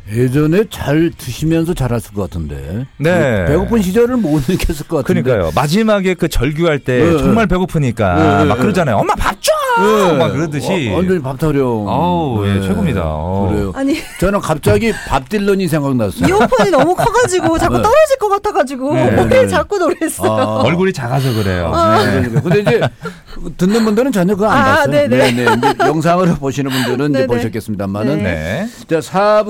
예전에 잘 드시면서 자랐을 것 같은데. 네. 배고픈 시절을 못 느꼈을 것 같은데. 그러니까요. 마지막에 그 절규할 때 정말 배고프니까 막 그러잖아요. 엄마 밥 줘! 막 그러듯이. 완전히 밥 타령. 아우, 예, 최고입니다. 그래요. 아니, 저는 갑자기 밥 딜런이 생각났어요. 이어폰이 너무 커가지고 자꾸 떨어질 것 같아가지고 왜 자꾸 노래했어요. 얼굴이 작아서 그래요. 그러니까. 근데 이제 듣는 분들은 전혀 그거 안 봤어요. 네네. 영상으로 보시는 분들은 이제 보셨겠습니다만은. 네. 자,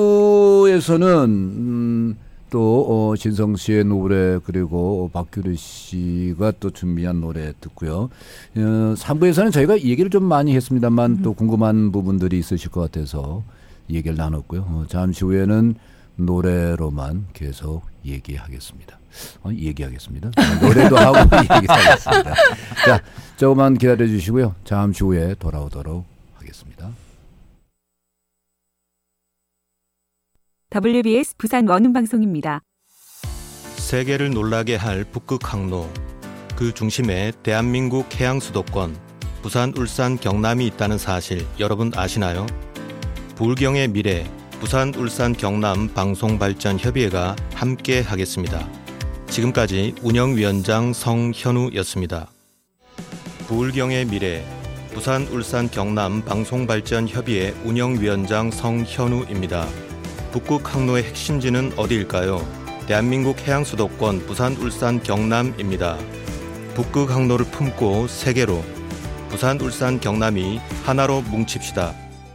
4부에서는 또 진성 씨의 노래 그리고 박규리 씨가 또 준비한 노래 듣고요. 3부에서는 저희가 얘기를 좀 많이 했습니다만 또 궁금한 부분들이 있으실 것 같아서 얘기를 나눴고요. 잠시 후에는 노래로만 계속 얘기하겠습니다. 노래도 하고 얘기도 하겠습니다. 자, 조금만 기다려 주시고요. 잠시 후에 돌아오도록 하겠습니다. WBS 부산 원음방송입니다. 세계를 놀라게 할 북극 항로, 그 중심에 대한민국 해양 수도권 부산, 울산, 경남이 있다는 사실 여러분 아시나요? 부울경의 미래 부산, 울산, 경남 방송발전협의회가 함께 하겠습니다. 지금까지 운영위원장 성현우였습니다. 부울경의 미래 부산, 울산, 경남 방송발전협의회 운영위원장 성현우입니다. 북극 항로의 핵심지는 어디일까요? 대한민국 해양 수도권 부산, 울산, 경남입니다. 북극 항로를 품고 세계로 부산, 울산, 경남이 하나로 뭉칩시다.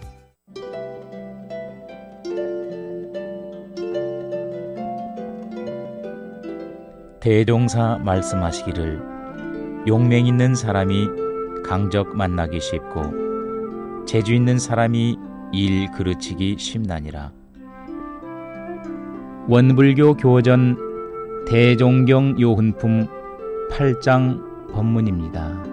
대종사 말씀하시기를 용맹 있는 사람이 강적 만나기 쉽고 재주 있는 사람이 일 그르치기 쉽나니라. 원불교 교전 대종경 요훈품 8장 법문입니다.